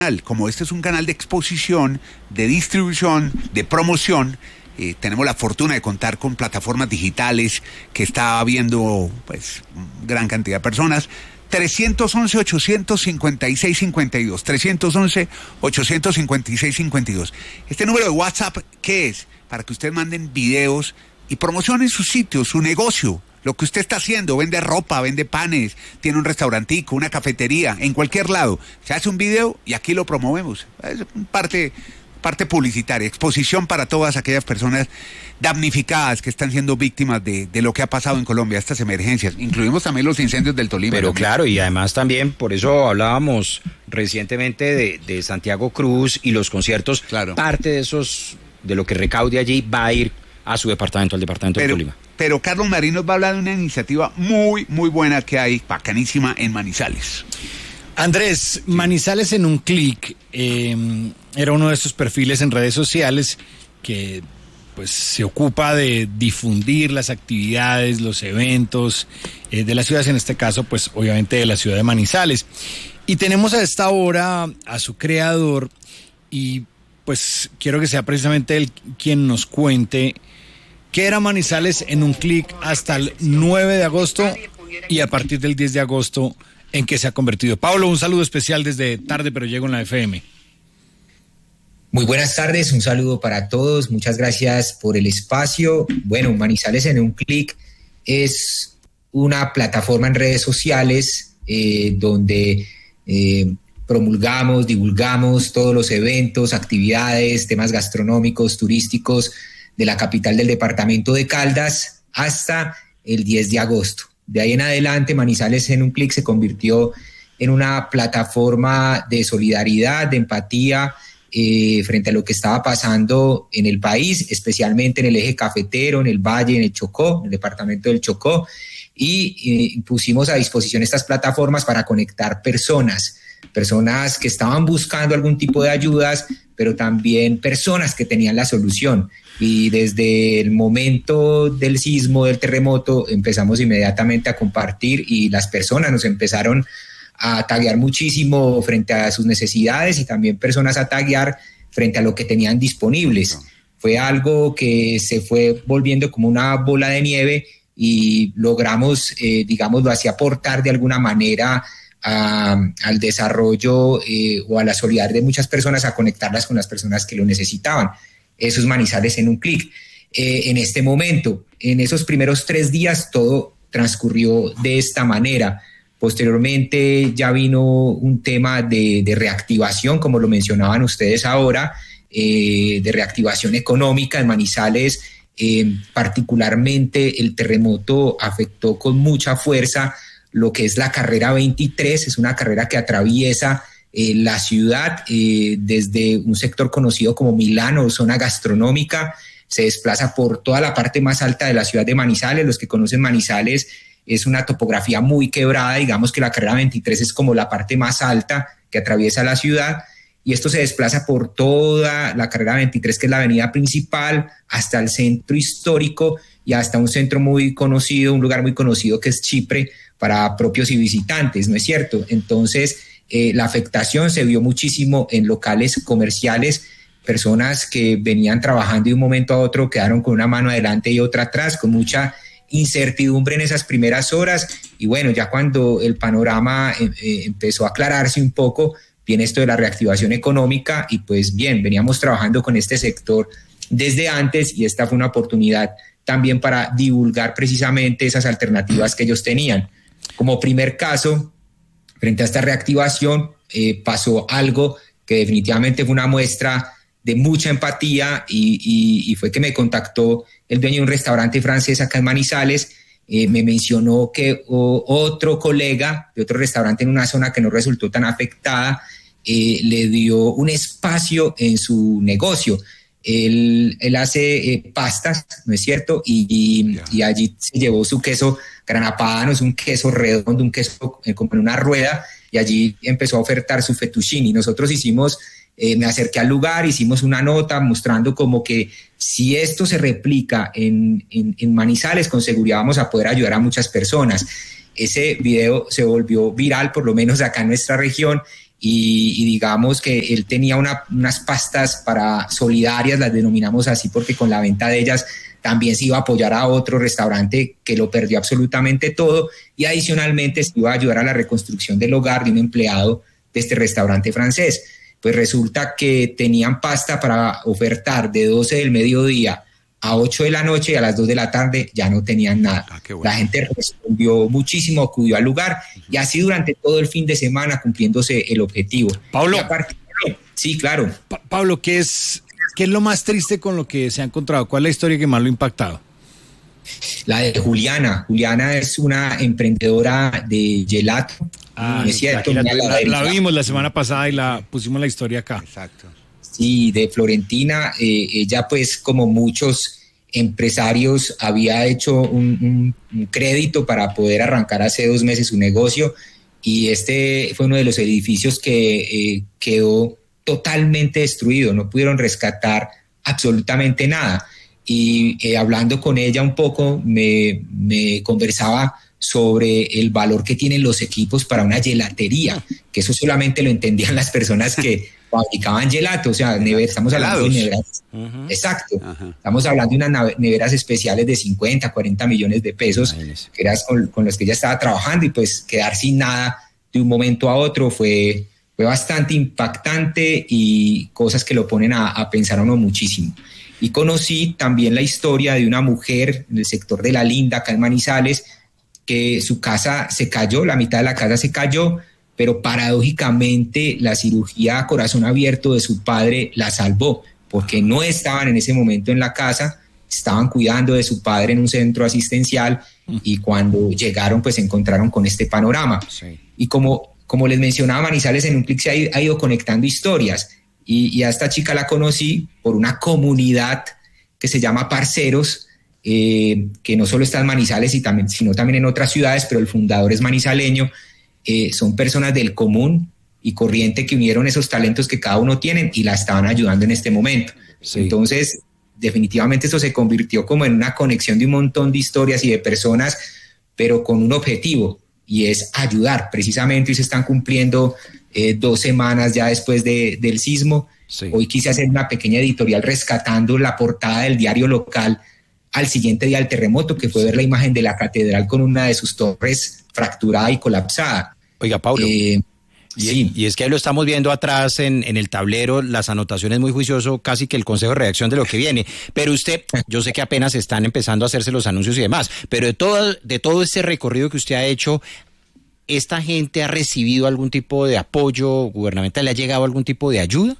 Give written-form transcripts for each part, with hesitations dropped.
Como este es un canal de exposición, de distribución, de promoción, tenemos la fortuna de contar con plataformas digitales que está viendo pues gran cantidad de personas. 311-856-52, 311-856-52. Este número de WhatsApp, ¿qué es? Para que ustedes manden videos y promocionen su sitio, su negocio, lo que usted está haciendo. Vende ropa, vende panes, tiene un restaurantico, una cafetería, en cualquier lado. Se hace un video y aquí lo promovemos. Es parte publicitaria, exposición para todas aquellas personas damnificadas que están siendo víctimas de lo que ha pasado en Colombia, estas emergencias. Incluimos también los incendios del Tolima. Pero claro, y además también, por eso hablábamos recientemente de Santiago Cruz y los conciertos. Claro. Parte de esos, de lo que recaude allí, va a ir a su departamento, al departamento del Tolima. Pero Carlos Marín nos va a hablar de una iniciativa muy, muy buena que hay, bacanísima, en Manizales. Andrés, Manizales en un clic era uno de esos perfiles en redes sociales que pues se ocupa de difundir las actividades, los eventos de las ciudades, en este caso pues obviamente de la ciudad de Manizales. Y tenemos a esta hora a su creador y pues quiero que sea precisamente él quien nos cuente qué era Manizales en un clic hasta el 9 de agosto y a partir del 10 de agosto en qué se ha convertido. Pablo, un saludo especial desde Tarde Pero Llego en la FM. Muy buenas tardes, un saludo para todos, muchas gracias por el espacio. Bueno, Manizales en un clic es una plataforma en redes sociales donde promulgamos, divulgamos todos los eventos, actividades, temas gastronómicos, turísticos de la capital del departamento de Caldas hasta el 10 de agosto. De ahí en adelante, Manizales en un clic se convirtió en una plataforma de solidaridad, de empatía frente a lo que estaba pasando en el país, especialmente en el eje cafetero, en el Valle, en el Chocó, en el departamento del Chocó, y pusimos a disposición estas plataformas para conectar personas que estaban buscando algún tipo de ayudas, pero también personas que tenían la solución. Y desde el momento del sismo, del terremoto, empezamos inmediatamente a compartir y las personas nos empezaron a taguear muchísimo frente a sus necesidades y también personas a taguear frente a lo que tenían disponibles. Fue algo que se fue volviendo como una bola de nieve y logramos, digámoslo así, aportar de alguna manera al desarrollo o a la solidaridad de muchas personas, a conectarlas con las personas que lo necesitaban. Eso es Manizales en un clic. En este momento, en esos primeros 3 días, todo transcurrió de esta manera. Posteriormente ya vino un tema de reactivación, como lo mencionaban ustedes ahora, de reactivación económica en Manizales. Particularmente el terremoto afectó con mucha fuerza lo que es la carrera 23, es una carrera que atraviesa la ciudad desde un sector conocido como Milano, zona gastronómica, se desplaza por toda la parte más alta de la ciudad de Manizales. Los que conocen Manizales, es una topografía muy quebrada, digamos que la carrera 23 es como la parte más alta que atraviesa la ciudad, y esto se desplaza por toda la carrera 23, que es la avenida principal, hasta el centro histórico y hasta un centro muy conocido, un lugar muy conocido que es Chipre para propios y visitantes, ¿no es cierto? Entonces, la afectación se vio muchísimo en locales comerciales, personas que venían trabajando y de un momento a otro quedaron con una mano adelante y otra atrás, con mucha incertidumbre en esas primeras horas, y bueno, ya cuando el panorama empezó a aclararse un poco, viene esto de la reactivación económica y pues bien, veníamos trabajando con este sector desde antes y esta fue una oportunidad también para divulgar precisamente esas alternativas que ellos tenían. Como primer caso, frente a esta reactivación, pasó algo que definitivamente fue una muestra de mucha empatía y fue que me contactó el dueño de un restaurante francés acá en Manizales. Me mencionó que otro colega de otro restaurante en una zona que no resultó tan afectada le dio un espacio en su negocio. Él hace pastas, ¿no es cierto? Y allí se llevó su queso Grana Padano, es un queso redondo, un queso como en una rueda, y allí empezó a ofertar su fettuccine. Nosotros me acerqué al lugar, hicimos una nota mostrando como que si esto se replica en Manizales, con seguridad vamos a poder ayudar a muchas personas. Ese video se volvió viral, por lo menos acá en nuestra región, y digamos que él tenía unas pastas solidarias, las denominamos así porque con la venta de ellas también se iba a apoyar a otro restaurante que lo perdió absolutamente todo, y adicionalmente se iba a ayudar a la reconstrucción del hogar de un empleado de este restaurante francés. Pues resulta que tenían pasta para ofertar de 12 del mediodía a 8 de la noche, y a las 2 de la tarde ya no tenían nada. Bueno. La gente respondió muchísimo, acudió al lugar, y así durante todo el fin de semana cumpliéndose el objetivo. Pablo. Sí, claro. Pablo, ¿qué es lo más triste con lo que se ha encontrado? ¿Cuál es la historia que más lo ha impactado? La de Juliana. Juliana es una emprendedora de gelato. Es cierto, la vimos la semana pasada y la pusimos la historia acá. Exacto. Sí, de Florentina. Ella, pues, como muchos empresarios, había hecho un crédito para poder arrancar hace 2 meses su negocio, y este fue uno de los edificios que quedó totalmente destruido. No pudieron rescatar absolutamente nada. Y hablando con ella un poco, me conversaba sobre el valor que tienen los equipos para una gelatería, que eso solamente lo entendían las personas que fabricaban gelato, o sea, estamos hablando de neveras. Uh-huh. Exacto. Uh-huh. Estamos hablando de unas neveras especiales de 50, 40 millones de pesos, que eran con los que ella estaba trabajando, y pues quedar sin nada de un momento a otro fue bastante impactante, y cosas que lo ponen a pensar a uno muchísimo. Y conocí también la historia de una mujer en el sector de La Linda, acá en Manizales, que su casa se cayó, la mitad de la casa se cayó, pero paradójicamente la cirugía a corazón abierto de su padre la salvó, porque no estaban en ese momento en la casa, estaban cuidando de su padre en un centro asistencial, y cuando llegaron pues se encontraron con este panorama. Sí. Y como les mencionaba, Manizales en un clic se ha ido conectando historias, y a esta chica la conocí por una comunidad que se llama Parceros, que no solo está en Manizales sino también en otras ciudades, pero el fundador es manizaleño. Son personas del común y corriente que unieron esos talentos que cada uno tiene y la estaban ayudando en este momento. Sí. Entonces, definitivamente esto se convirtió como en una conexión de un montón de historias y de personas, pero con un objetivo, y es ayudar. Precisamente hoy se están cumpliendo 2 semanas ya después del sismo. Sí. Hoy quise hacer una pequeña editorial rescatando la portada del diario local al siguiente día del terremoto, que fue ver la imagen de la catedral con una de sus torres fracturada y colapsada. Oiga, Pablo, sí. Y es que ahí lo estamos viendo atrás en el tablero, las anotaciones muy juicioso, casi que el consejo de redacción de lo que viene. Pero usted, yo sé que apenas están empezando a hacerse los anuncios y demás, pero de todo este recorrido que usted ha hecho, ¿esta gente ha recibido algún tipo de apoyo gubernamental? ¿Le ha llegado algún tipo de ayuda?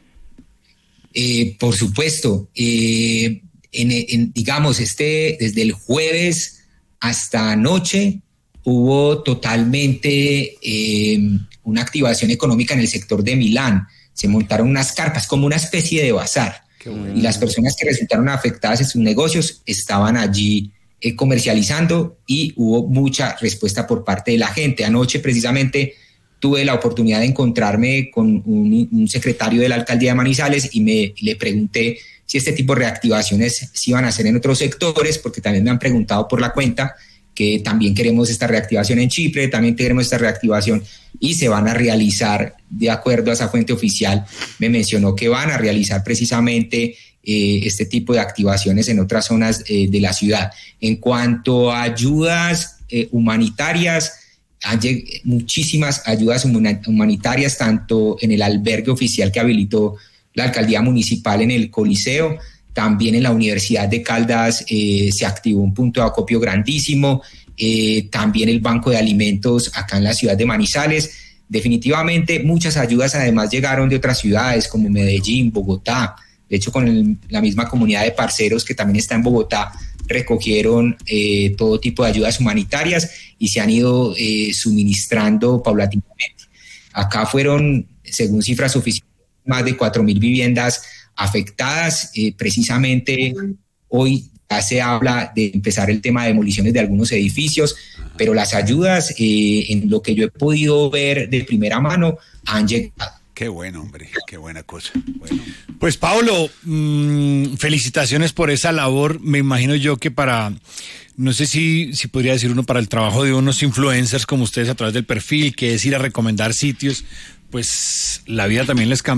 Por supuesto. Digamos, desde el jueves hasta anoche hubo totalmente una activación económica en el sector de Milán. Se montaron unas carpas como una especie de bazar. Bueno. Y las personas que resultaron afectadas en sus negocios estaban allí comercializando, y hubo mucha respuesta por parte de la gente. Anoche precisamente tuve la oportunidad de encontrarme con un secretario de la alcaldía de Manizales y le pregunté si este tipo de reactivaciones se iban a hacer en otros sectores, porque también me han preguntado por la cuenta, que también queremos esta reactivación en Chipre, también queremos esta reactivación, y se van a realizar de acuerdo a esa fuente oficial. Me mencionó que van a realizar precisamente este tipo de activaciones en otras zonas de la ciudad. En cuanto a ayudas humanitarias, hay muchísimas ayudas humanitarias, tanto en el albergue oficial que habilitó la alcaldía municipal en el Coliseo, también en la Universidad de Caldas se activó un punto de acopio grandísimo, también el Banco de Alimentos acá en la ciudad de Manizales. Definitivamente muchas ayudas además llegaron de otras ciudades como Medellín, Bogotá. De hecho, con la misma comunidad de Parceros, que también está en Bogotá, recogieron todo tipo de ayudas humanitarias y se han ido suministrando paulatinamente. Acá fueron, según cifras oficiales, más de 4.000 viviendas afectadas. Precisamente hoy ya se habla de empezar el tema de demoliciones de algunos edificios, pero las ayudas, en lo que yo he podido ver de primera mano, han llegado. Qué bueno, hombre, qué buena cosa. Bueno. Pues Pablo, felicitaciones por esa labor. Me imagino yo que no sé si podría decir uno, para el trabajo de unos influencers como ustedes a través del perfil, que es ir a recomendar sitios, pues la vida también les cambió.